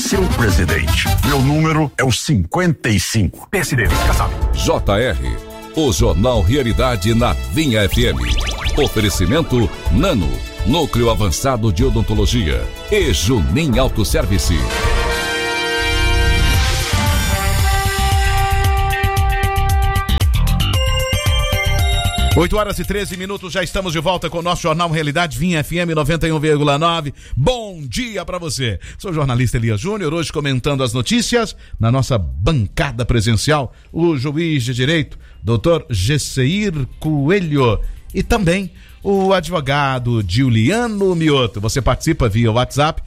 seu presidente. Meu número é o 55. PSD, já sabe. JR, o Jornal Realidade na Vinha FM. Oferecimento Nano, Núcleo Avançado de Odontologia e Junim Autosservice. 8h13, já estamos de volta com o nosso Jornal Realidade Vinha FM 91,9. Bom dia pra você. Sou o jornalista Elias Júnior, hoje comentando as notícias na nossa bancada presencial, o juiz de direito, Dr. Gesseir Coelho, e também o advogado Giuliano Mioto. Você participa via WhatsApp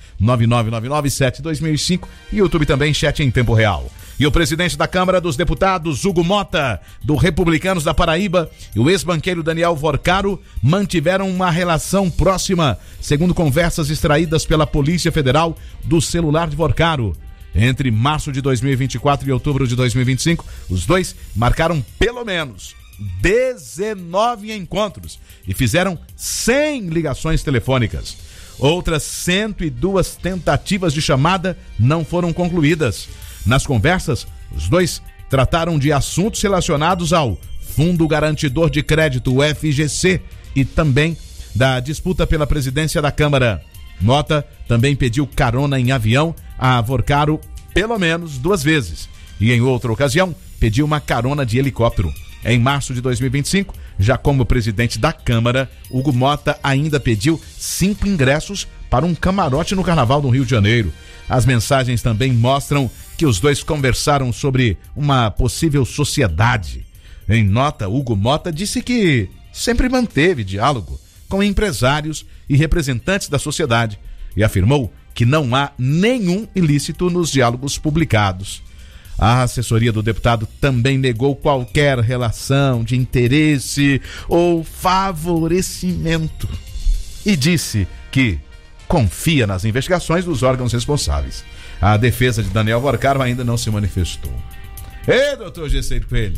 9999-72005 e YouTube também, chat em tempo real. E o presidente da Câmara dos Deputados, Hugo Mota, do Republicanos da Paraíba, e o ex-banqueiro Daniel Vorcaro mantiveram uma relação próxima, segundo conversas extraídas pela Polícia Federal do celular de Vorcaro. Entre março de 2024 e outubro de 2025, os dois marcaram pelo menos 19 encontros e fizeram 100 ligações telefônicas. Outras 102 tentativas de chamada não foram concluídas. Nas conversas, os dois trataram de assuntos relacionados ao Fundo Garantidor de Crédito, o FGC, e também da disputa pela presidência da Câmara. Mota também pediu carona em avião a Vorcaro pelo menos 2 vezes e, em outra ocasião, pediu uma carona de helicóptero. Em março de 2025, já como presidente da Câmara, Hugo Mota ainda pediu 5 ingressos para um camarote no Carnaval do Rio de Janeiro. As mensagens também mostram que os dois conversaram sobre uma possível sociedade. Em nota, Hugo Mota disse que sempre manteve diálogo com empresários e representantes da sociedade e afirmou que não há nenhum ilícito nos diálogos publicados. A assessoria do deputado também negou qualquer relação de interesse ou favorecimento e disse que confia nas investigações dos órgãos responsáveis. A defesa de Daniel Vorcaro ainda não se manifestou. Ei, doutor Gesseir Coelho,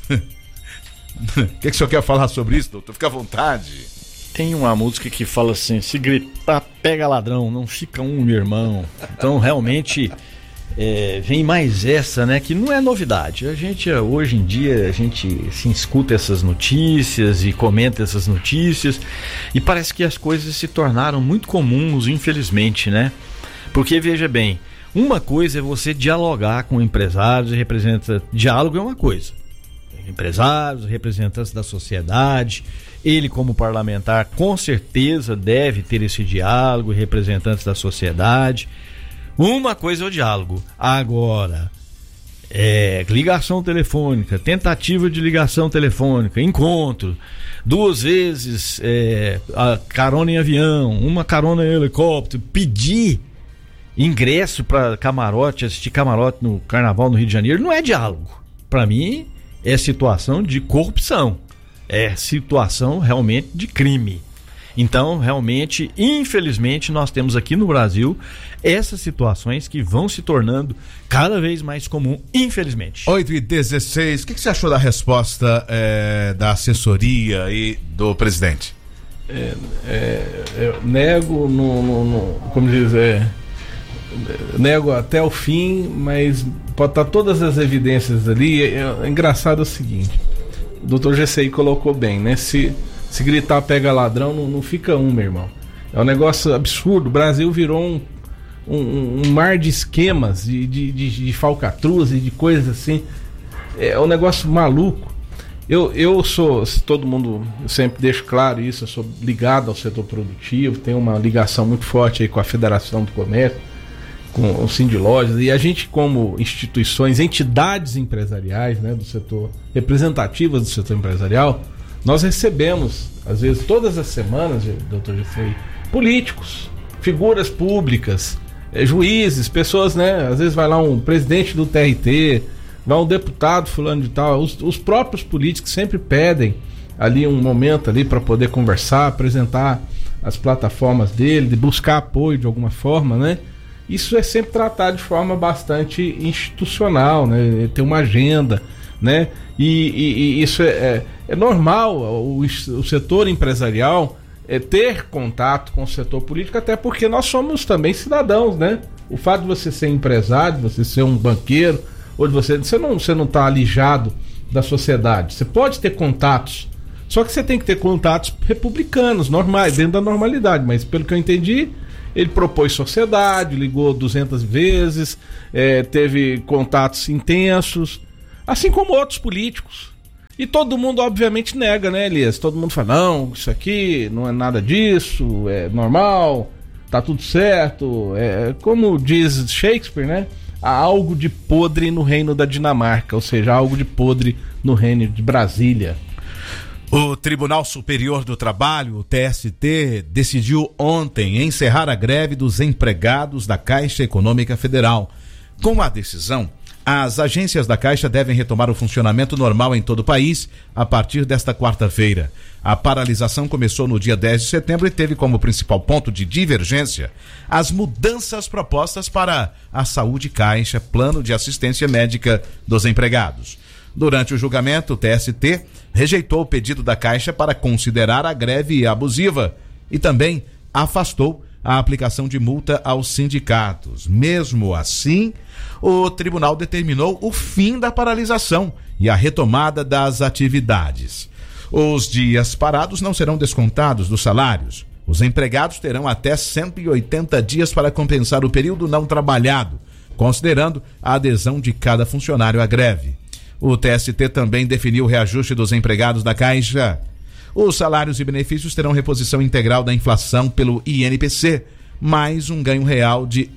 o que o senhor quer falar sobre isso, doutor? Fica à vontade. Tem uma música que fala assim: se gritar pega ladrão, não fica um, meu irmão. Então realmente vem mais essa, né, que não é novidade. A gente, hoje em dia, a gente se escuta essas notícias e comenta essas notícias e parece que as coisas se tornaram muito comuns, infelizmente, né? Porque, veja bem, uma coisa é você dialogar com empresários e representantes. Diálogo é uma coisa. Empresários, representantes da sociedade. Ele, como parlamentar, com certeza deve ter esse diálogo, representantes da sociedade. Uma coisa é o diálogo. Agora, ligação telefônica, tentativa de ligação telefônica, encontro, 2 vezes a carona em avião, uma carona em helicóptero, pedir ingresso para camarote, assistir camarote no Carnaval no Rio de Janeiro, não é diálogo. Para mim, é situação de corrupção. É situação realmente de crime. Então, realmente, infelizmente, nós temos aqui no Brasil essas situações que vão se tornando cada vez mais comum, infelizmente. 8h16, o que você achou da resposta da assessoria e do presidente? Eu nego, como diz, nego até o fim, mas pode estar todas as evidências ali. Engraçado é o seguinte, o doutor Gesseir colocou bem, né? Se gritar pega ladrão, não fica um, meu irmão. É um negócio absurdo. O Brasil virou um mar de esquemas, de falcatruas e de coisas assim. É um negócio maluco. Eu sou, todo mundo, eu sempre deixo claro isso, eu sou ligado ao setor produtivo, tenho uma ligação muito forte aí com a Federação do Comércio, com o Sindlojas, e a gente, como instituições, entidades empresariais, né, do setor, representativas do setor empresarial, nós recebemos, às vezes, todas as semanas, doutor Gesseir, políticos, figuras públicas, juízes, pessoas, né? Às vezes vai lá um presidente do TRT, vai um deputado fulano de tal. Os próprios políticos sempre pedem ali um momento ali para poder conversar, apresentar as plataformas dele, de buscar apoio de alguma forma, né? Isso é sempre tratado de forma bastante institucional, né? Tem uma agenda, né? E isso é normal, o setor empresarial ter contato com o setor político, até porque nós somos também cidadãos, né? O fato de você ser empresário, você ser um banqueiro, ou de você não tá alijado da sociedade. Você pode ter contatos, só que você tem que ter contatos republicanos, normais, dentro da normalidade. Mas pelo que eu entendi, ele propôs sociedade, ligou 200 vezes, teve contatos intensos, assim como outros políticos. E todo mundo obviamente nega, né, Elias? Todo mundo fala, não, isso aqui não é nada disso, é normal, tá tudo certo. Como diz Shakespeare, né? Há algo de podre no reino da Dinamarca, ou seja, há algo de podre no reino de Brasília. O Tribunal Superior do Trabalho, o TST, decidiu ontem encerrar a greve dos empregados da Caixa Econômica Federal. Com a decisão, as agências da Caixa devem retomar o funcionamento normal em todo o país a partir desta quarta-feira. A paralisação começou no dia 10 de setembro e teve como principal ponto de divergência as mudanças propostas para a Saúde Caixa, Plano de Assistência Médica dos Empregados. Durante o julgamento, o TST rejeitou o pedido da Caixa para considerar a greve abusiva e também afastou a aplicação de multa aos sindicatos. Mesmo assim, o tribunal determinou o fim da paralisação e a retomada das atividades. Os dias parados não serão descontados dos salários. Os empregados terão até 180 dias para compensar o período não trabalhado, considerando a adesão de cada funcionário à greve. O TST também definiu o reajuste dos empregados da Caixa. Os salários e benefícios terão reposição integral da inflação pelo INPC, mais um ganho real de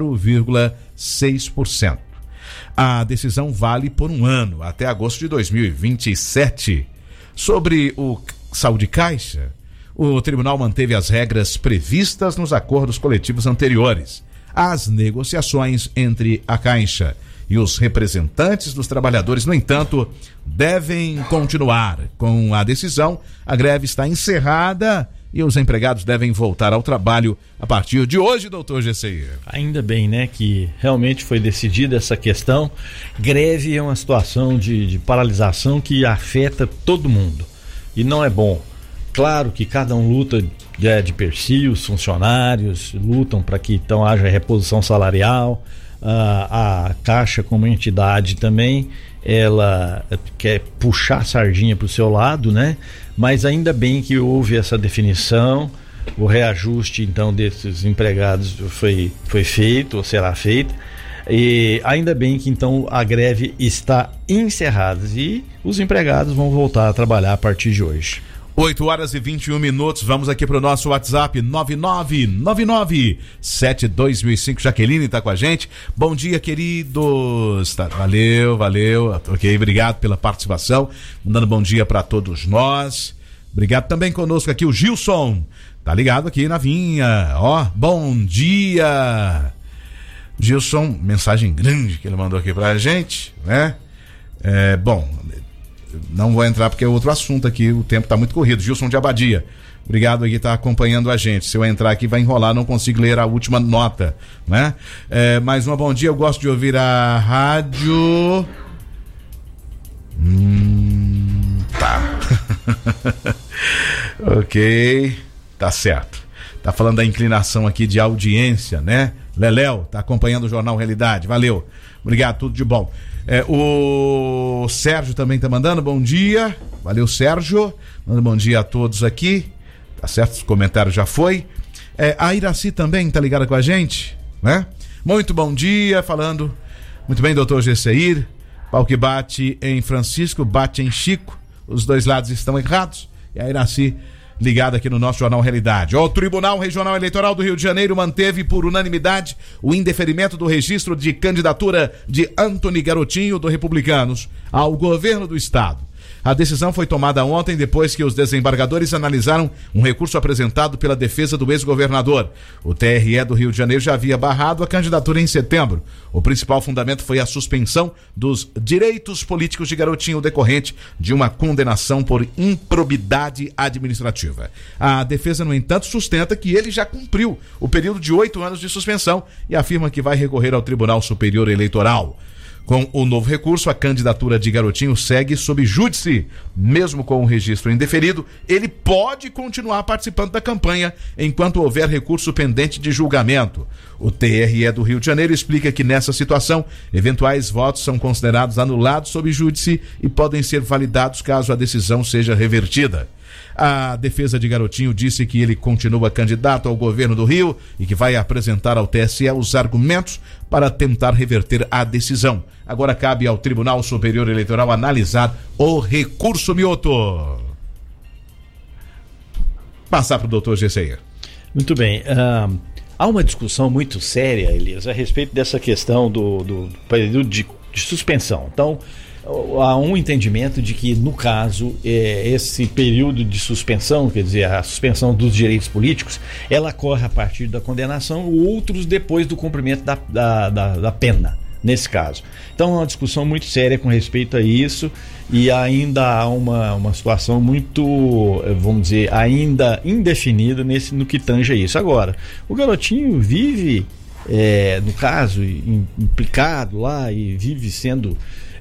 0,6%. A decisão vale por um ano, até agosto de 2027. Sobre o Saúde Caixa, o tribunal manteve as regras previstas nos acordos coletivos anteriores. As negociações entre a Caixa e os representantes dos trabalhadores, no entanto, devem continuar. Com a decisão, a greve está encerrada e os empregados devem voltar ao trabalho a partir de hoje, doutor Gesseir. Ainda bem, né, que realmente foi decidida essa questão. Greve é uma situação de paralisação que afeta todo mundo e não é bom. Claro que cada um luta de per si, os funcionários lutam para que então haja reposição salarial. A Caixa, como entidade também, ela quer puxar a sardinha para o seu lado, né? Mas ainda bem que houve essa definição, o reajuste então desses empregados foi feito ou será feito, e ainda bem que então a greve está encerrada e os empregados vão voltar a trabalhar a partir de hoje. 8h21, vamos aqui pro nosso WhatsApp 9999-72005. Jaqueline tá com a gente. Bom dia, queridos. Valeu. Ok, obrigado pela participação. Mandando bom dia para todos nós. Obrigado também conosco aqui o Gilson. Tá ligado aqui na Vinha. Bom dia. Gilson, mensagem grande que ele mandou aqui pra gente, né? Bom, não vou entrar porque é outro assunto aqui, o tempo tá muito corrido. Gilson de Abadia, obrigado aí que tá acompanhando a gente. Se eu entrar aqui vai enrolar, não consigo ler a última nota, né? Mais uma bom dia, eu gosto de ouvir a rádio. Tá. Ok, tá certo. Tá falando da inclinação aqui de audiência, né? Leléo, tá acompanhando o Jornal Realidade, valeu. Obrigado, tudo de bom. O Sérgio também tá mandando bom dia. Valeu, Sérgio. Manda bom dia a todos aqui. Tá certo, os comentários já foi. A Iraci também tá ligada com a gente, né? Muito bom dia, falando. Muito bem, doutor Gesseir. Pau que bate em Francisco, bate em Chico. Os dois lados estão errados. E a Iraci ligada aqui no nosso Jornal Realidade. O Tribunal Regional Eleitoral do Rio de Janeiro manteve por unanimidade o indeferimento do registro de candidatura de Antony Garotinho, do Republicanos, ao governo do estado. A decisão foi tomada ontem depois que os desembargadores analisaram um recurso apresentado pela defesa do ex-governador. O TRE do Rio de Janeiro já havia barrado a candidatura em setembro. O principal fundamento foi a suspensão dos direitos políticos de Garotinho decorrente de uma condenação por improbidade administrativa. A defesa, no entanto, sustenta que ele já cumpriu o período de 8 anos de suspensão e afirma que vai recorrer ao Tribunal Superior Eleitoral. Com o novo recurso, a candidatura de Garotinho segue sob júdice. Mesmo com o registro indeferido, ele pode continuar participando da campanha enquanto houver recurso pendente de julgamento. O TRE do Rio de Janeiro explica que nessa situação, eventuais votos são considerados anulados sob júdice e podem ser validados caso a decisão seja revertida. A defesa de Garotinho disse que ele continua candidato ao governo do Rio e que vai apresentar ao TSE os argumentos para tentar reverter a decisão. Agora cabe ao Tribunal Superior Eleitoral analisar o recurso Mioto. Passar para o doutor Gesseia. Muito bem. Há uma discussão muito séria, Elias, a respeito dessa questão do período de suspensão. Então, há um entendimento de que, no caso, esse período de suspensão, quer dizer, a suspensão dos direitos políticos, ela ocorre a partir da condenação, outros depois do cumprimento da pena, nesse caso. Então, é uma discussão muito séria com respeito a isso, e ainda há uma situação muito, vamos dizer, ainda indefinida no que tange a isso. Agora, o Garotinho vive, no caso, implicado lá e vive sendo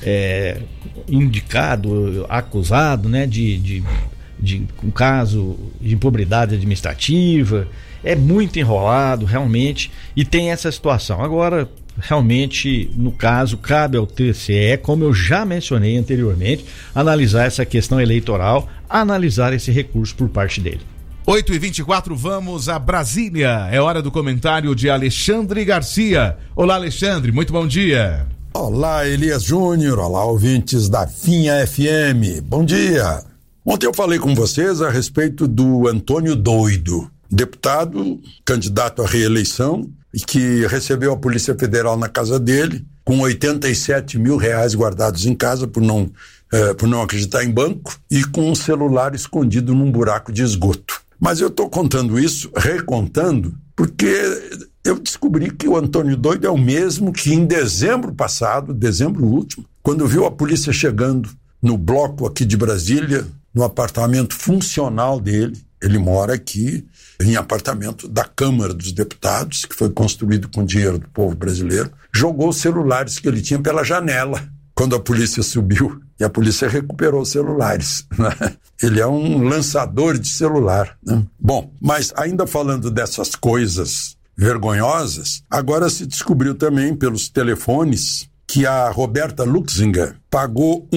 indicado, acusado, né, de um caso de improbidade administrativa. É muito enrolado, realmente, e tem essa situação. Agora, realmente, no caso, cabe ao TSE, como eu já mencionei anteriormente, analisar essa questão eleitoral, analisar esse recurso por parte dele. 8h24, vamos a Brasília. É hora do comentário de Alexandre Garcia. Olá, Alexandre, muito bom dia. Olá, Elias Júnior, olá, ouvintes da Vinha FM, bom dia. Ontem eu falei com vocês a respeito do Antônio Doido, deputado, candidato à reeleição, e que recebeu a Polícia Federal na casa dele, com 87 mil reais guardados em casa por não acreditar em banco, e com um celular escondido num buraco de esgoto. Mas eu estou contando isso, recontando, porque eu descobri que o Antônio Doido é o mesmo que em dezembro passado, dezembro último, quando viu a polícia chegando no bloco aqui de Brasília, no apartamento funcional dele, ele mora aqui em apartamento da Câmara dos Deputados, que foi construído com dinheiro do povo brasileiro, jogou os celulares que ele tinha pela janela, quando a polícia subiu, e a polícia recuperou os celulares, né? Ele é um lançador de celular, né? Bom, mas ainda falando dessas coisas vergonhosas, agora se descobriu também pelos telefones que a Roberta Luxinger pagou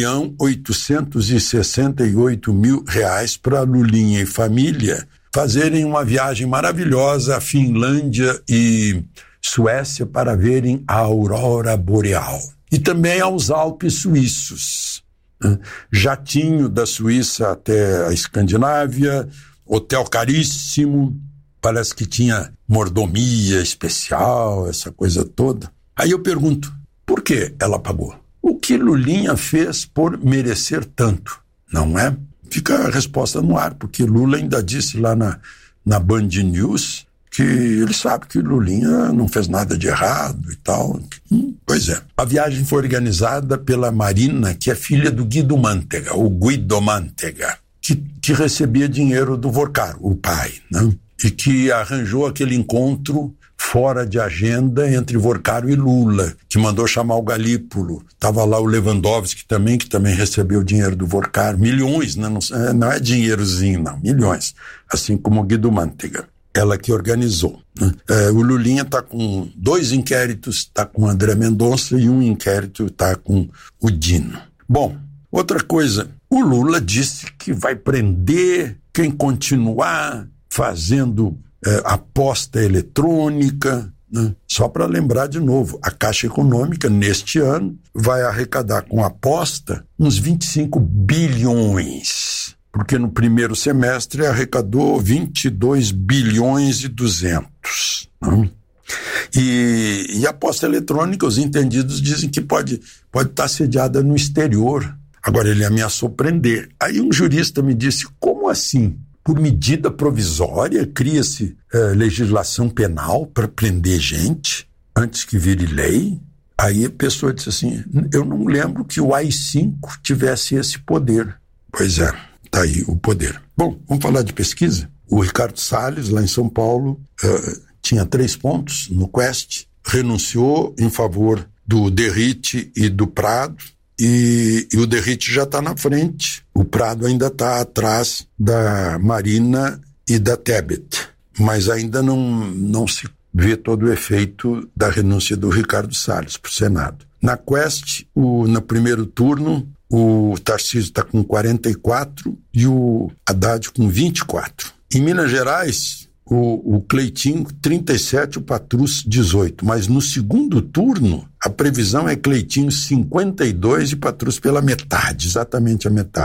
R$1.868.000 para Lulinha e família fazerem uma viagem maravilhosa à Finlândia e Suécia para verem a aurora boreal. E também aos Alpes suíços. Jatinho da Suíça até a Escandinávia, hotel caríssimo, parece que tinha mordomia especial, essa coisa toda. Aí eu pergunto, por que ela pagou? O que Lulinha fez por merecer tanto? Não é? Fica a resposta no ar, porque Lula ainda disse lá na Band News que ele sabe que Lulinha não fez nada de errado e tal. Pois é. A viagem foi organizada pela Marina, que é filha do Guido Mantega, o Guido Mantega, que recebia dinheiro do Vorcaro, o pai, né? E que arranjou aquele encontro fora de agenda entre Vorcaro e Lula, que mandou chamar o Galípolo. Estava lá o Lewandowski também, que também recebeu dinheiro do Vorcaro. Milhões, né? Não é dinheirozinho, não. Milhões. Assim como o Guido Mantega. Ela que organizou, né? O Lulinha está com 2 inquéritos, está com o André Mendonça, e um inquérito está com o Dino. Bom, outra coisa, o Lula disse que vai prender quem continuar fazendo aposta eletrônica, né? Só para lembrar de novo, a Caixa Econômica, neste ano, vai arrecadar com aposta uns 25 bilhões. Porque no primeiro semestre arrecadou 22 bilhões e 200. Né? E a aposta eletrônica, os entendidos dizem que pode estar sediada no exterior. Agora, ele ameaçou prender. Aí um jurista me disse, como assim? Por medida provisória cria-se legislação penal para prender gente antes que vire lei? Aí a pessoa disse assim, eu não lembro que o AI-5 tivesse esse poder. Pois é. Está aí o poder. Bom, vamos falar de pesquisa. O Ricardo Salles, lá em São Paulo, tinha 3 pontos no Quest, renunciou em favor do Derrite e do Prado, e o Derrite já está na frente, o Prado ainda está atrás da Marina e da Tebet, mas ainda não se vê todo o efeito da renúncia do Ricardo Salles para o Senado. Na Quest, no primeiro turno, o Tarcísio está com 44 e o Haddad com 24. Em Minas Gerais, o Cleitinho 37, o Patrus 18. Mas no segundo turno, a previsão é Cleitinho 52 e Patrus pela metade, exatamente a metade.